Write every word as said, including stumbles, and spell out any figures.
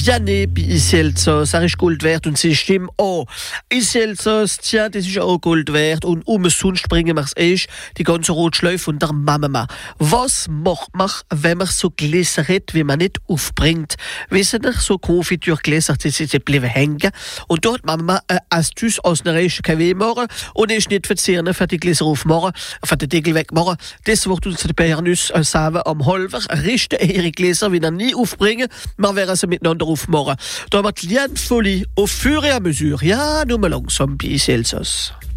Vianney, puis ici Elsass, ça ist Gold wert und sie stimmen auch. Ici Elsass, tja, das ist auch Gold wert und umsonst bringen wir es erst, die ganze Rotschläufe und der Mama. Was macht man, wenn man so Gläser hat, wie man nicht aufbringt? Wissen ihr, so Konfitürgläser, die sind bleiben hängen und dort Mama eine Astuce aus einer reichen K W machen und ist nicht verzehren, für die Gläser aufmachen, für den Deckel wegmachen. Das wird uns der Bernus sagen am Halver, richten ihre Gläser wieder nie aufbringen, wir werden sie miteinander aufmachen. Da haben wir die Lernfolie auf Fur et à mesure. Ja, nur mal langsam bei Elsass.